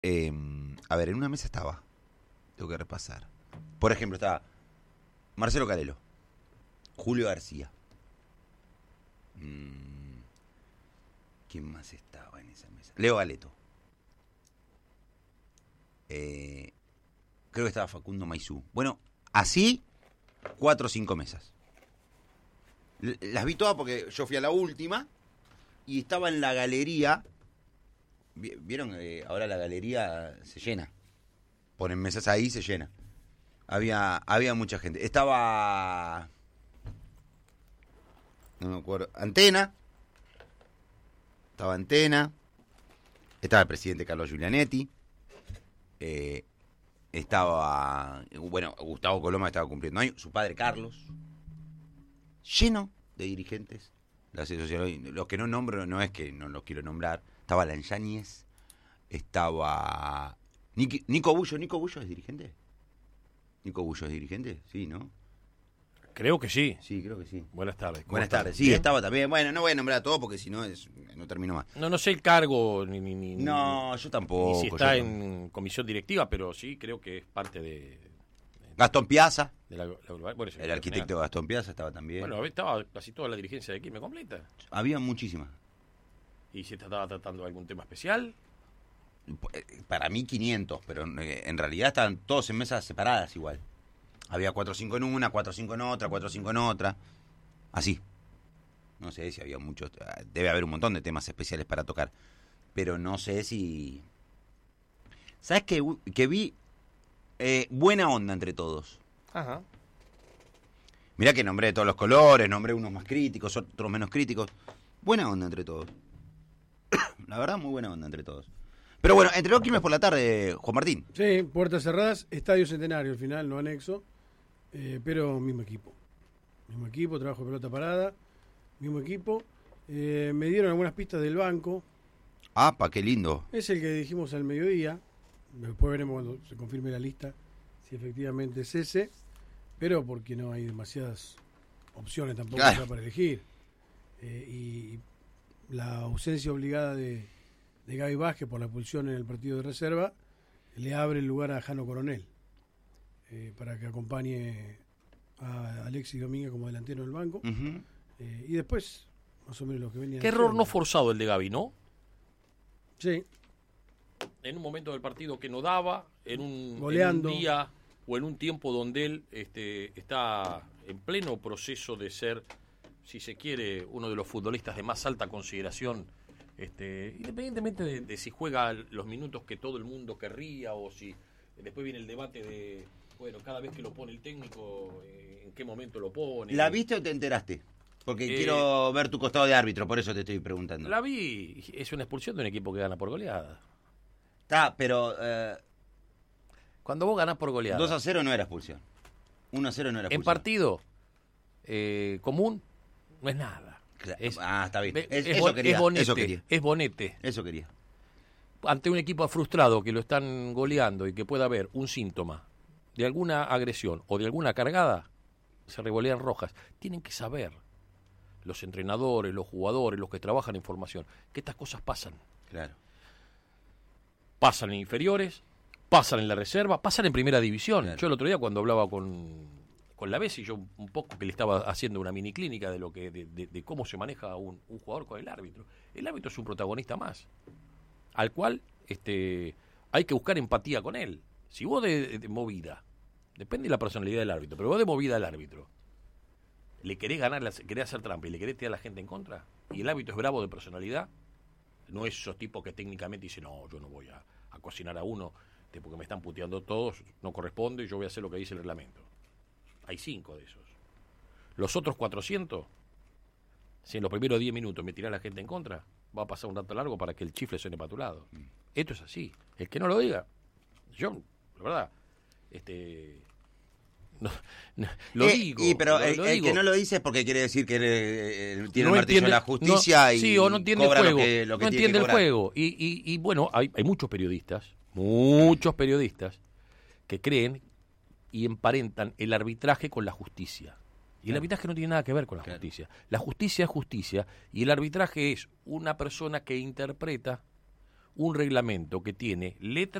A ver, en una mesa estaba. Tengo que repasar. Por ejemplo, estaba Marcelo Calelo, Julio García. ¿Quién más estaba en esa mesa? Leo Galeto. Creo que estaba Facundo Maizú. Bueno, así 4 o 5 mesas. Las vi todas porque yo fui a la última y estaba en la galería. ¿Vieron? Ahora la galería se llena. Ponen mesas ahí y se llena. Había mucha gente. Estaba... No me acuerdo. Antena. Estaba Antena. Estaba el presidente Carlos Giulianetti. Estaba... Bueno, Gustavo Coloma estaba cumpliendo años. Su padre Carlos. Lleno de dirigentes. Los que no nombro no es que no los quiero nombrar. Estaba Alan Yáñez. Estaba... Nico Bullo. ¿Nico Bullo es dirigente? ¿Nico Bullo es dirigente? Sí, ¿no? Creo que sí. Sí, creo que sí. Buenas tardes. Buenas tardes. Sí, ¿Bien? Estaba también. Bueno, no voy a nombrar a todos porque si no no termino más. No sé el cargo ni No, yo tampoco. ni si está en comisión directiva, pero sí creo que es parte de Gastón Piazza, bueno, el arquitecto Gastón Piazza estaba también. Bueno, estaba casi toda la dirigencia de Quilmes completa. Había muchísimas. ¿Y se estaba tratando de algún tema especial? Para mí 500, pero en realidad estaban todos en mesas separadas igual. Había 4 o 5 en una, 4 o 5 en otra, 4 o 5 en otra. Así. No sé si había muchos. Debe haber un montón de temas especiales para tocar. Pero no sé si... ¿Sabes que vi? Buena onda entre todos. Ajá. Mirá que nombré de todos los colores, nombré unos más críticos, otros menos críticos. Buena onda entre todos. La verdad, muy buena onda entre todos. Pero bueno, entre los Quilmes por la tarde, Juan Martín. Sí, puertas cerradas, Estadio Centenario al final, no anexo, pero mismo equipo. Mismo equipo, trabajo de pelota parada, mismo equipo. Me dieron algunas pistas del banco. Qué lindo. Es el que dijimos al mediodía. Después veremos cuando se confirme la lista si efectivamente es ese. Pero porque no hay demasiadas opciones tampoco Claro. para elegir. Y la ausencia obligada de Gaby Vázquez por la expulsión en el partido de reserva le abre el lugar a Jano Coronel para que acompañe a Alexis Domínguez como delantero del banco. Uh-huh. Y después, más o menos lo que venía. Qué error no forzado el de Gaby, ¿no? Sí. En un momento del partido que no daba, en un día o en un tiempo donde él está en pleno proceso de ser, si se quiere, uno de los futbolistas de más alta consideración, independientemente de si juega los minutos que todo el mundo querría o si después viene el debate de, bueno, cada vez que lo pone el técnico, en qué momento lo pone. ¿La viste o te enteraste? Porque quiero ver tu costado de árbitro, por eso te estoy preguntando. La vi, es una expulsión de un equipo que gana por goleada. Está, pero... Cuando vos ganás por goleada. 2-0 no era expulsión. 1-0 no era expulsión. En partido común no es nada. Está bien. Es bonete. Eso quería. Ante un equipo frustrado que lo están goleando y que pueda haber un síntoma de alguna agresión o de alguna cargada, se revolean rojas. Tienen que saber los entrenadores, los jugadores, los que trabajan en formación, que estas cosas pasan. Claro. Pasan en inferiores, pasan en la reserva, pasan en primera división. Claro. Yo el otro día cuando hablaba con la Bessi, yo un poco que le estaba haciendo una mini clínica de lo que de cómo se maneja un jugador con el árbitro. El árbitro es un protagonista más, al cual hay que buscar empatía con él. Si vos de movida, depende de la personalidad del árbitro, pero vos de movida al árbitro, le querés ganar, querés hacer trampa y le querés tirar a la gente en contra, y el árbitro es bravo de personalidad, no es esos tipos que técnicamente dicen, no, yo no voy a cocinar a uno, porque me están puteando todos, no corresponde, yo voy a hacer lo que dice el reglamento. Hay 5 de esos. Los otros 400, si en los primeros 10 minutos me tirás a la gente en contra, va a pasar un rato largo para que el chifle suene para tu lado. Esto es así. El que no lo diga, yo, la verdad, lo digo. Pero el que no lo dice es porque quiere decir que tiene el martillo de la justicia y o no entiende cobra el juego. lo que no tiene entiende que el cobrar. juego. Y bueno, hay muchos periodistas que creen y emparentan el arbitraje con la justicia. Y el arbitraje no tiene nada que ver con la justicia. La justicia es justicia y el arbitraje es una persona que interpreta un reglamento que tiene letra